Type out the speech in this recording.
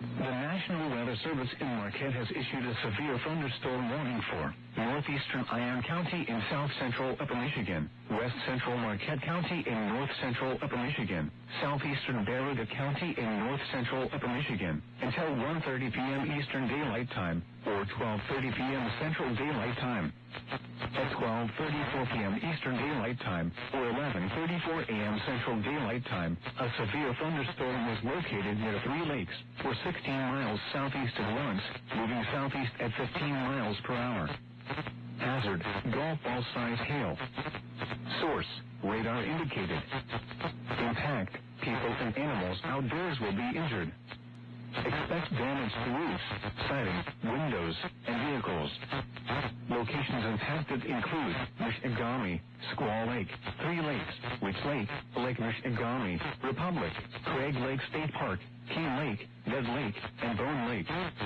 The National Weather Service in Marquette has issued a severe thunderstorm warning for northeastern Iron County in south-central Upper Michigan, west-central Marquette County in north-central Upper Michigan, southeastern Barraga County in north-central Upper Michigan, until 1:30 p.m. Eastern Daylight Time, or 12:30 p.m. Central Daylight Time. At 12:34 p.m. Eastern Daylight Time, or 11:34 a.m. Central Daylight Time, a severe thunderstorm was located near Three Lakes, or 16 miles southeast of Lawrence, moving southeast at 15 miles per hour. Hazard, golf ball size hail. Source, radar indicated. Impact, people and animals outdoors will be injured. Expect damage to roofs, siding, windows, and vehicles. Locations impacted include Michigamme, Squaw Lake, Three Lakes, Witch Lake, Lake Michigamme, Republic, Craig Lake State Park, Key Lake, Dead Lake, and Bone Lake.